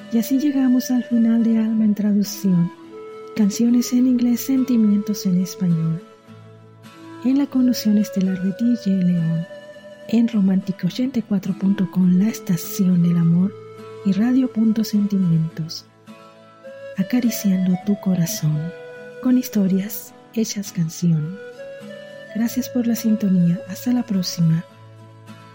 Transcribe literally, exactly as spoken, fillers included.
Y así llegamos al final de Alma en Traducción, canciones en inglés, sentimientos en español. En la conducción estelar de D J León, en Romántica ochenta y cuatro punto com, la estación del amor, y Radio Punto Sentimientos, acariciando tu corazón con historias hechas canción. Gracias por la sintonía. Hasta la próxima.